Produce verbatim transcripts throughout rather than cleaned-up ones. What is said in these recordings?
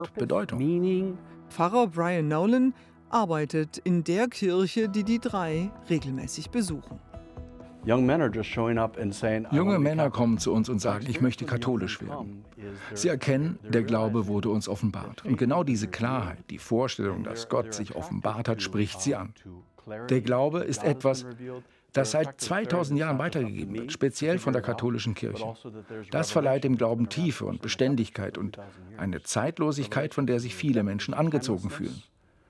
Bedeutung. Pfarrer Brian Nolan arbeitet in der Kirche, die die drei regelmäßig besuchen. Junge Männer kommen zu uns und sagen, ich möchte katholisch werden. Sie erkennen, der Glaube wurde uns offenbart. Und genau diese Klarheit, die Vorstellung, dass Gott sich offenbart hat, spricht sie an. Der Glaube ist etwas, das seit zweitausend Jahren weitergegeben wird, speziell von der katholischen Kirche. Das verleiht dem Glauben Tiefe und Beständigkeit und eine Zeitlosigkeit, von der sich viele Menschen angezogen fühlen.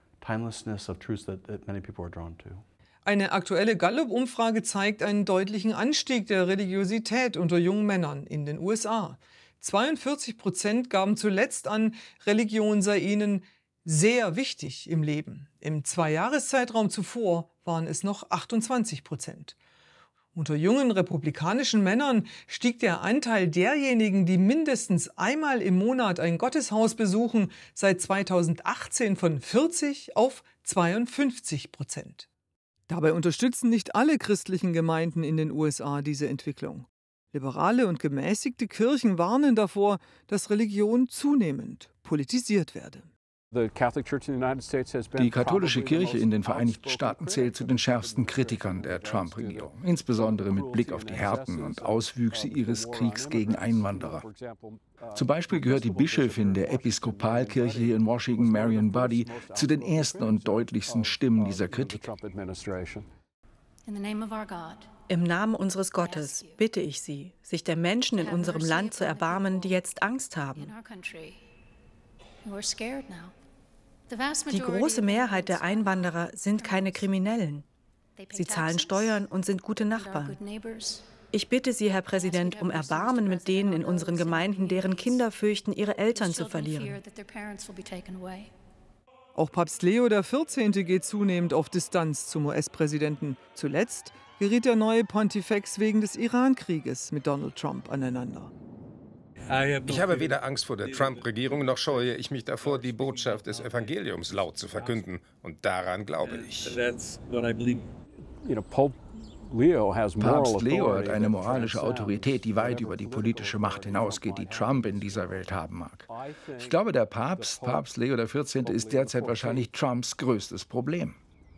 Eine aktuelle Gallup-Umfrage zeigt einen deutlichen Anstieg der Religiosität unter jungen Männern in den U S A. zweiundvierzig Prozent gaben zuletzt an, Religion sei ihnen sehr wichtig im Leben. Im Zweijahreszeitraum zuvor waren es noch achtundzwanzig Prozent. Unter jungen republikanischen Männern stieg der Anteil derjenigen, die mindestens einmal im Monat ein Gotteshaus besuchen, seit zweitausendachtzehn von vierzig auf zweiundfünfzig Prozent. Dabei unterstützen nicht alle christlichen Gemeinden in den U S A diese Entwicklung. Liberale und gemäßigte Kirchen warnen davor, dass Religion zunehmend politisiert werde. Die katholische Kirche in den Vereinigten Staaten zählt zu den schärfsten Kritikern der Trump-Regierung, insbesondere mit Blick auf die Härten und Auswüchse ihres Kriegs gegen Einwanderer. Zum Beispiel gehört die Bischöfin der Episkopalkirche hier in Washington, Marion Buddy, zu den ersten und deutlichsten Stimmen dieser Kritik. Im Namen unseres Gottes bitte ich Sie, sich der Menschen in unserem Land zu erbarmen, die jetzt Angst haben. Die große Mehrheit der Einwanderer sind keine Kriminellen. Sie zahlen Steuern und sind gute Nachbarn. Ich bitte Sie, Herr Präsident, um Erbarmen mit denen in unseren Gemeinden, deren Kinder fürchten, ihre Eltern zu verlieren. Auch Papst Leo der vierzehnte geht zunehmend auf Distanz zum U S-Präsidenten. Zuletzt geriet der neue Pontifex wegen des Iran-Krieges mit Donald Trump aneinander. Ich habe weder Angst vor der Trump-Regierung, noch scheue ich mich davor, die Botschaft des Evangeliums laut zu verkünden. Und daran glaube ich. Papst Leo hat eine moralische Autorität, die weit über die politische Macht hinausgeht, die Trump in dieser Welt haben mag. Ich glaube, der Papst, Papst Leo der vierzehnte, ist derzeit wahrscheinlich Trumps größtes Problem.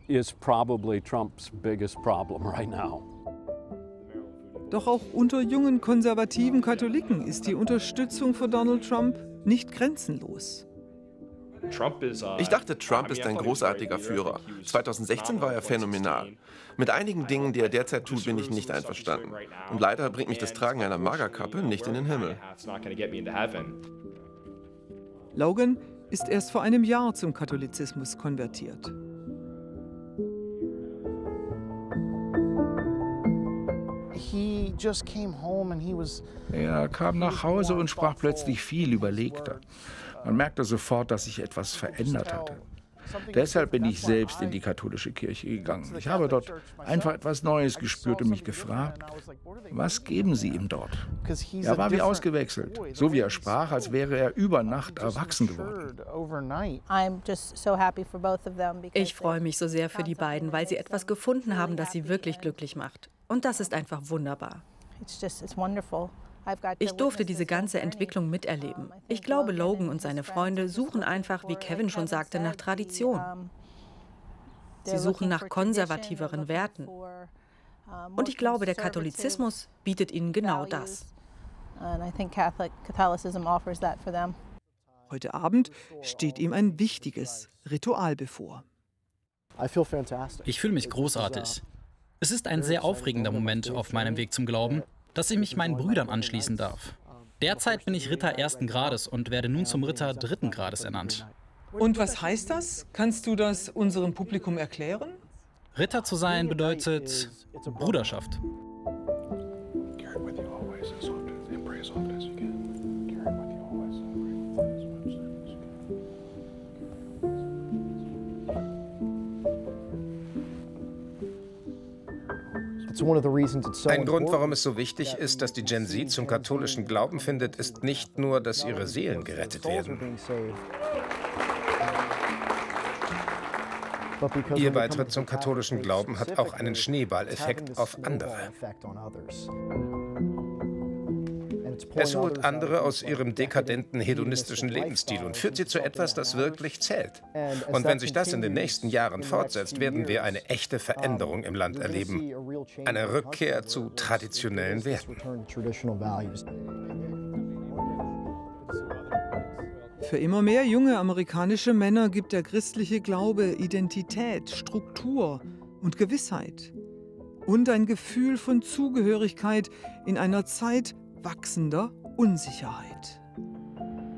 Doch auch unter jungen konservativen Katholiken ist die Unterstützung für Donald Trump nicht grenzenlos. Ich dachte, Trump ist ein großartiger Führer. zweitausendsechzehn war er phänomenal. Mit einigen Dingen, die er derzeit tut, bin ich nicht einverstanden. Und leider bringt mich das Tragen einer Magerkappe nicht in den Himmel. Logan ist erst vor einem Jahr zum Katholizismus konvertiert. Er kam nach Hause und sprach plötzlich viel überlegter. Man merkte sofort, dass sich etwas verändert hatte. Deshalb bin ich selbst in die katholische Kirche gegangen. Ich habe dort einfach etwas Neues gespürt und mich gefragt, was geben sie ihm dort? Er war wie ausgewechselt, so wie er sprach, als wäre er über Nacht erwachsen geworden. Ich freue mich so sehr für die beiden, weil sie etwas gefunden haben, das sie wirklich glücklich macht. Und das ist einfach wunderbar. Ich durfte diese ganze Entwicklung miterleben. Ich glaube, Logan und seine Freunde suchen einfach, wie Kevin schon sagte, nach Tradition. Sie suchen nach konservativeren Werten. Und ich glaube, der Katholizismus bietet ihnen genau das. Heute Abend steht ihm ein wichtiges Ritual bevor. Ich fühle mich großartig. Es ist ein sehr aufregender Moment auf meinem Weg zum Glauben, dass ich mich meinen Brüdern anschließen darf. Derzeit bin ich Ritter ersten Grades und werde nun zum Ritter dritten Grades ernannt. Und was heißt das? Kannst du das unserem Publikum erklären? Ritter zu sein bedeutet Bruderschaft. Ein Grund, warum es so wichtig ist, dass die Gen Z zum katholischen Glauben findet, ist nicht nur, dass ihre Seelen gerettet werden. Ihr Beitritt zum katholischen Glauben hat auch einen Schneeballeffekt auf andere. Es holt andere aus ihrem dekadenten, hedonistischen Lebensstil und führt sie zu etwas, das wirklich zählt. Und wenn sich das in den nächsten Jahren fortsetzt, werden wir eine echte Veränderung im Land erleben. Eine Rückkehr zu traditionellen Werten. Für immer mehr junge amerikanische Männer gibt der christliche Glaube Identität, Struktur und Gewissheit. Und ein Gefühl von Zugehörigkeit in einer Zeit wachsender Unsicherheit.